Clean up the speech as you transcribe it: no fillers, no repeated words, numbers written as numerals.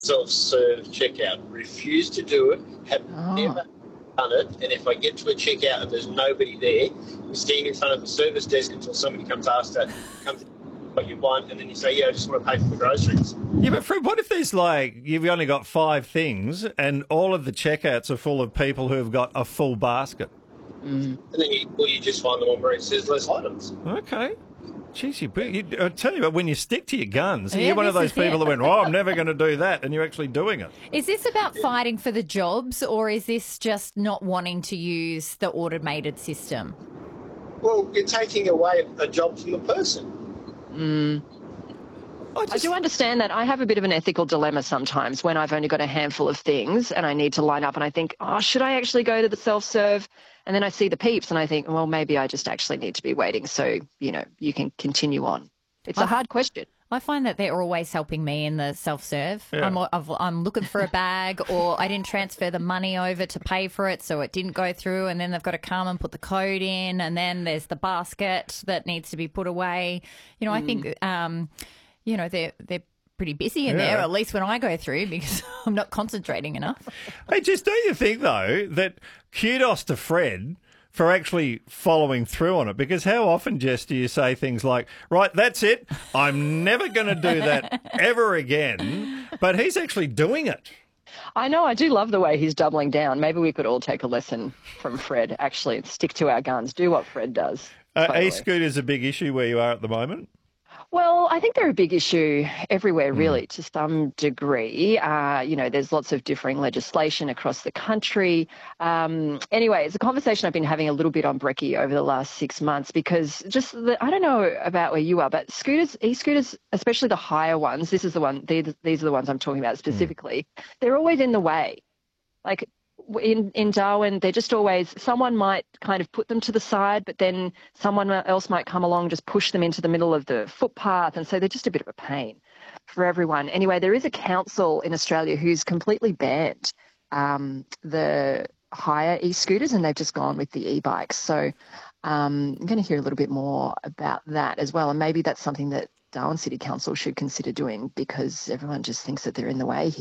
self-serve checkout. Refuse to do it. Have never done it. And if I get to a checkout and there's nobody there, I'm standing in front of the service desk until somebody comes what you want, and then you say, yeah, I just want to pay for the groceries. Yeah, but Fred, what if there's you've only got 5 things and all of the checkouts are full of people who have got a full basket? And then you just find the one where it says less items. Okay. Jeez, I tell you what, when you stick to your guns, you're one of those people that went, I'm never going to do that, and you're actually doing it. Is this about fighting for the jobs, or is this just not wanting to use the automated system? Well, you're taking away a job from the person. I do understand that. I have a bit of an ethical dilemma sometimes when I've only got a handful of things and I need to line up and I think, should I actually go to the self-serve? And then I see the peeps and I think, well, maybe I just actually need to be waiting so, you can continue on. It's a hard question. I find that they're always helping me in the self-serve. Yeah. I'm looking for a bag, or I didn't transfer the money over to pay for it, so it didn't go through, and then they've got to come and put the code in, and then there's the basket that needs to be put away. I think, they're pretty busy in there, at least when I go through, because I'm not concentrating enough. Hey, just don't you think, though, that kudos to Fred for actually following through on it? Because how often, Jess, do you say things like, right, that's it, I'm never going to do that ever again, but he's actually doing it. I know, I do love the way he's doubling down. Maybe we could all take a lesson from Fred, actually stick to our guns, do what Fred does. Totally. E-scooters a big issue where you are at the moment? Well, I think they're a big issue everywhere, really, to some degree. There's lots of differing legislation across the country. Anyway, it's a conversation I've been having a little bit on Brekkie over the last 6 months because I don't know about where you are, but e-scooters, especially the higher ones, these are the ones I'm talking about specifically, they're always in the way. Like, in Darwin, they're just always, someone might kind of put them to the side, but then someone else might come along, just push them into the middle of the footpath. And so they're just a bit of a pain for everyone. Anyway, there is a council in Australia who's completely banned the hire e-scooters, and they've just gone with the e-bikes. So I'm going to hear a little bit more about that as well. And maybe that's something that Darwin City Council should consider doing, because everyone just thinks that they're in the way here.